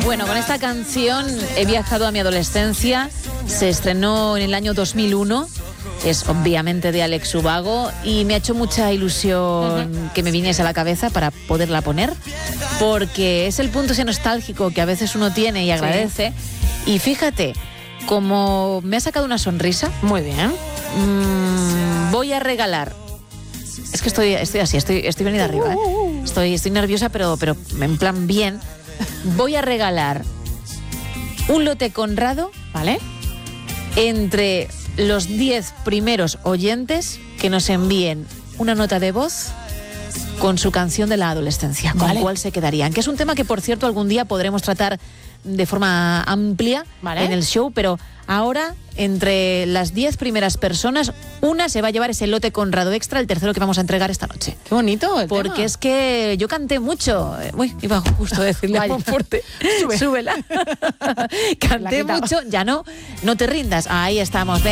Bueno, con esta canción he viajado a mi adolescencia. Se estrenó en el año 2001. Es obviamente de Alex Ubago y me ha hecho mucha ilusión que me viniese a la cabeza para poderla poner, porque es el punto ese nostálgico que a veces uno tiene y agradece. Sí. Y fíjate, como me ha sacado una sonrisa. Muy bien. Voy a regalar. Es que estoy así, estoy venida arriba, ¿eh? Estoy nerviosa, pero en plan bien. Voy a regalar un lote Conrado, ¿vale? Entre los 10 primeros oyentes que nos envíen una nota de voz con su canción de la adolescencia, con cuál se quedarían. Que es un tema que, por cierto, algún día podremos tratar de forma amplia en el show, pero ahora, entre las 10 primeras personas, una se va a llevar ese lote Conrado Extra, el tercero que vamos a entregar esta noche. Qué bonito el Porque tema. Es que yo canté mucho. Uy, iba justo a decirle algo fuerte. Súbela. Canté mucho, ya no te rindas. Ahí estamos.